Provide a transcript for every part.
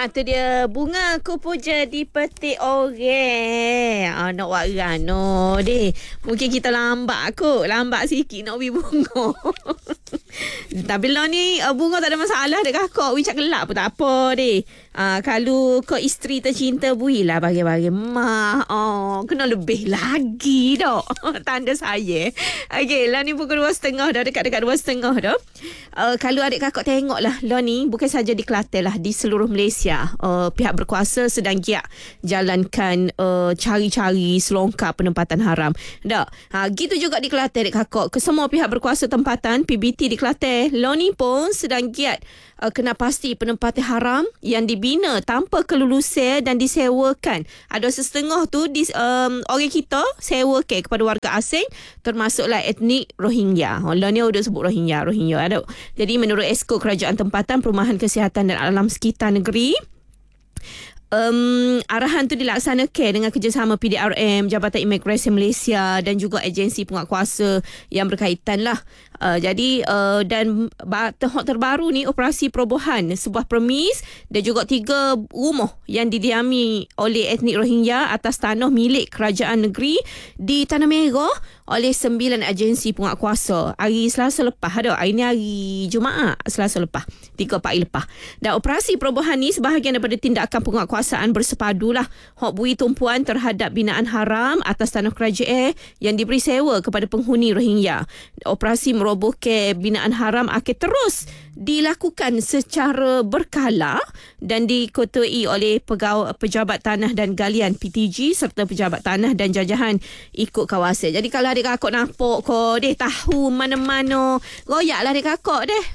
Tu dia bunga aku puja dipetik orang. Nak buat rano deh. Mungkin kita lambat kot. Lambat sikit nak beli bunga. Tapi lah ni bunga tak ada masalah dekat kakak. Wicak gelap pun tak apa deh. Kalau kau isteri tercinta bui lah bagi-bagi mak. Kena lebih lagi dah. Tanda saya. Okey, lah ni pukul 2.30 dah. Dekat-dekat 2.30 dah. Kalau adik kakak tengok lah. Lah ni bukan saja di Kelantan lah. Di seluruh Malaysia. Pihak berkuasa sedang giat jalankan cari-cari selongkar penempatan haram. Dah. Gitu juga di Kelantan adik kakak. Kesemua pihak berkuasa tempatan PBT di Kelantan. Lah ni pun sedang giat kena pasti penempatan haram yang dibina tanpa kelulusan dan disewakan. Ada setengah tu orang kita sewakan kepada warga asing termasuklah etnik Rohingya. Lah ni udah sebut Rohingya ada. Jadi menurut Esko Kerajaan Tempatan Perumahan Kesihatan dan Alam Sekitar Negeri, arahan tu dilaksanakan dengan kerjasama PDRM, Jabatan Imigresen Malaysia dan juga agensi penguatkuasa yang berkaitan lah. Jadi dan tahap terbaru ni operasi perobohan sebuah premis dan juga 3 rumah yang didiami oleh etnik Rohingya atas tanah milik kerajaan negeri di Tanah Merah oleh 9 agensi penguatkuasa hari Selasa lepas. Hari ni hari Jumaat, Selasa lepas, 3-4 hari lepas. Dan operasi perobohan ni sebahagian daripada tindakan penguatkuasaan bersepadu lah hak bui tumpuan terhadap binaan haram atas tanah kerajaan yang diberi sewa kepada penghuni Rohingya. Operasi merobohkan binaan haram akan terus dilakukan secara berkala dan diketuai oleh pejabat tanah dan galian PTG serta pejabat tanah dan jajahan ikut kawasan. Jadi kalau adik kakak nampak kau deh tahu mana-mana, royaklah adik kakak deh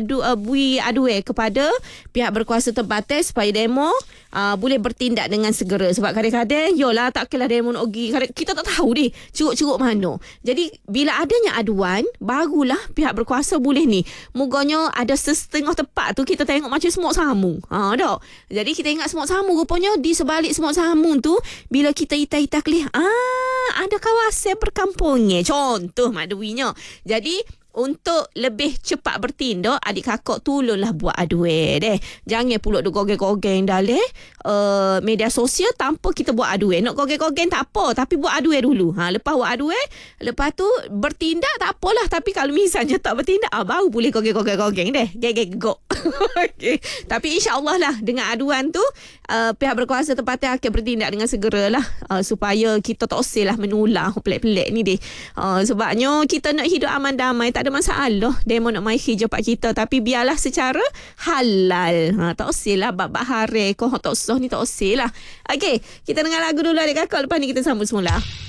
bui adu kepada pihak berkuasa tempatan supaya demo boleh bertindak dengan segera. Sebab kadang-kadang yolah takkanlah demo nak pergi, kita tak tahu deh curuk-curuk mana. Jadi bila adanya aduan barulah pihak berkuasa boleh ni. Muganya ada setengah tempat tu kita tengok macam semut samung. Tak. Jadi kita ingat semut samung, rupanya di sebalik semut samung tu bila kita itai-itai kelih, ada kawasan perkampungan. Contoh makduinya. Jadi untuk lebih cepat bertindak, adik kakak tolonglah buat aduan deh. Jangan pula duk gogeng-gogeng dalam media sosial tanpa kita buat aduan. Nak gogeng-gogeng tak apa, tapi buat aduan dulu. Lepas buat aduan, lepas tu bertindak tak apalah. Tapi kalau misalnya tak bertindak, baru boleh gogeng-gogeng deh. Gegek-gok. Okay. Tapi insya-Allah lah dengan aduan tu pihak berkuasa tempatan akan bertindak dengan segera lah supaya kita tak usah lah menular pelik-pelik ni deh. Sebabnya kita nak hidup aman damai, tak ada masalah demo nak main hijau pak kita, tapi biarlah secara halal. Tak usah lah bab-bab haram kau tak usah ni, tak usah lah. Okey, kita dengar lagu dulu adik kakak, lepas ni kita sambung semula.